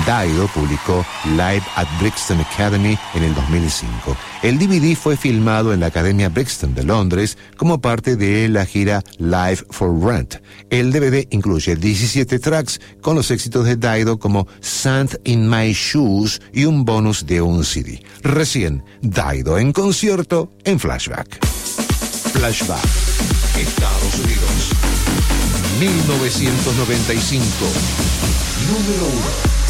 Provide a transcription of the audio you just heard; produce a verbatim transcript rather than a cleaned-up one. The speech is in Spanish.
Dido publicó Live at Brixton Academy en el dos mil cinco. El D V D fue filmado en la Academia Brixton de Londres como parte de la gira Live for Rent. El D V D incluye diecisiete tracks con los éxitos de Dido como Sand in My Shoes y un bonus de un C D. Recién, Dido en concierto en Flashback. Flashback, Estados Unidos, mil novecientos noventa y cinco, número uno.